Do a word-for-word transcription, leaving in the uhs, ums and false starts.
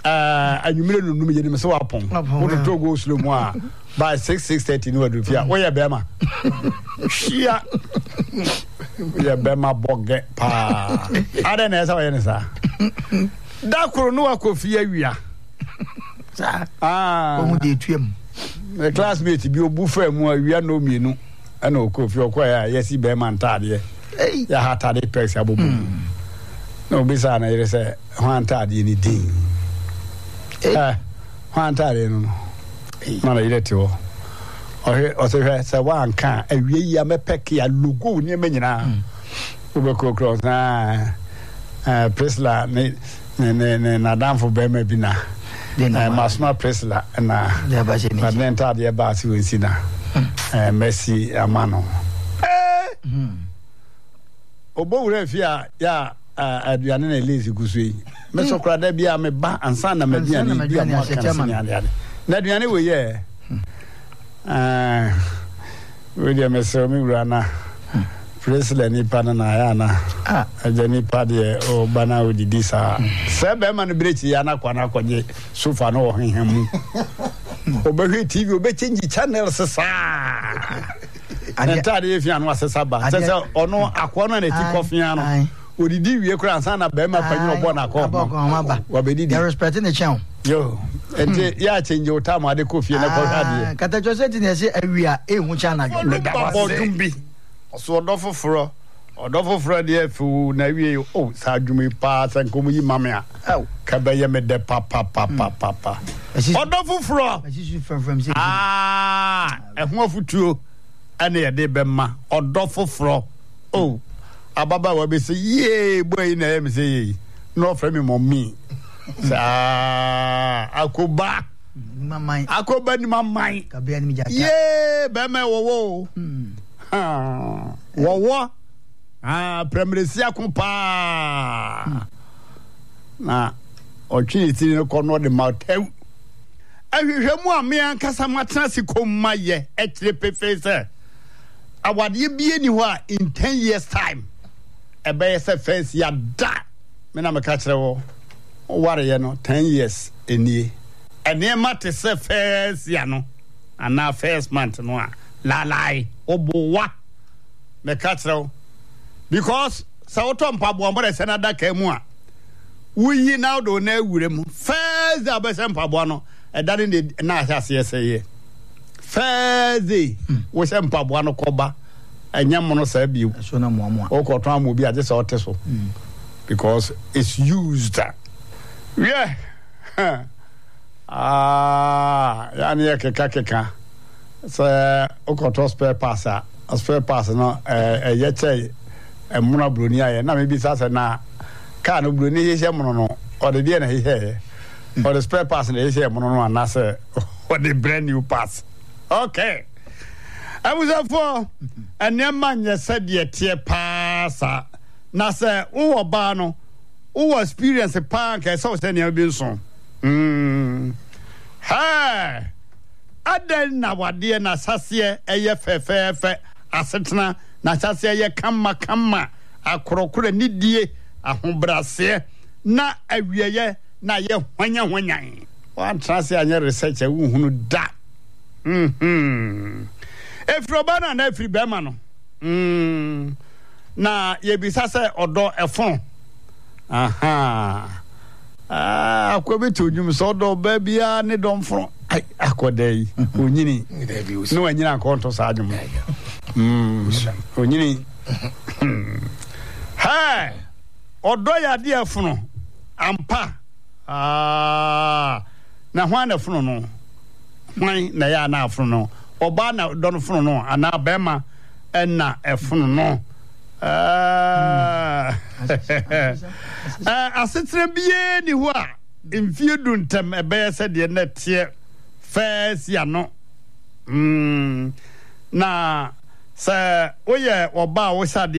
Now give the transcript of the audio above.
uh anwumire no num ye ni me so apon wo to go slow mu a by six six thirty no adu fia wo ye bema hia ye bema boge pa ada na esa wo ye ne sa da koro no akofi awia sa ah o mu de tuam the classmate bi obu fa mu awia no mienu ana okofi okoya yesi bema ntade ya hatade pex abobu no bisa na yere se ho ntade ni din eh ho ntade no na na yere tiwo ohe o se fe se wa nka awie ya mepek ya logo ni menyina ubeko cross na eh presla ne ne ne na danfo bema bi na eh masma presla na ya ba je ni na ntade ya ba si wonsi na eh Messi amano eh obowure fia ya aduane na elezi gusui me sokra da bia me ba ansa na maduane bia mo kan sinyane na aduane we ye ah we dia me so mi urana president ni pa na ya na ah ajani pa de o bana odidi sa se be ma no brechi ya na kwa na kwaje sofa no henhemu obehwe T V obe change channel sesa antade efia no asesa ba sesa ono akwono na ti kofia no odidi wie kura ansa na be ma panyi obo na ko wa be didi you respecting the channel yo ente ya change o time ade kofia na ko ade kata jose ti na se awia ehu channel da bo tumbi so odofo fro odofo fro de afu na wie o sa adwumi pa san komu yi mamea ka be ye me de pa pa pa pa pa odofo fro ah ehun afutuo ane ye de be ma odofo fro oh ababa wa be say ye boy na em say ye no friend me mommy sa akoba mamai akoba ni mamai ka be ni jata ye be me wo wo ah wo wo ah premresi akompa na otwi ti ni ko no de matew ahwehwemu a me ankasa matena sikomma ye etre pefe se awade bie ni ho a in ten years time ebe se face ya da me na me ka kire wo ware ye no ten years enie ene mate se face ya no ana first month no a la lai obowa me ka kire wo because sa woto mpabo mbore se na da ka mu a wuyi na do na awure mu first abese mpabo no edane de na asase seye faze wo se mpabo no koba anyam no sa bi so na moamo o ko to amobi age se oteso because it's used yeah ah yani ekeka keka so o ko to spare pass a spare pass no eh ye che emuna broni aye na me bi sasa na ka no broni ye she mono no o de de na he he or the spare pass na ye she mono no anase or the brand new pass okay I was up for and your man you said ye tie pasa na say wo ba no wo experience pa ka so say na bi so mm ha aden na wade na sase eye fefefe asetena na sase eye kama kama akorokoro nidie ahobrase na awieye na ye hwanya hwanya wan trase anya research e hunu da mhm efrobana na efri bema no mm na ye bisa se odo efon aha ah akobeto odwum so odo ba bia ne domfro ai akodai onyini no anyina akonto sa adwum mm onyini ha odo ya de efono ampa ah na hwan efono no hwan na ya na afono no oba na don fono no ana bema enna efono no ah asetre bie ni ho a mfie duntem ebe se de na tie first ya no mm na se oye oba wo sade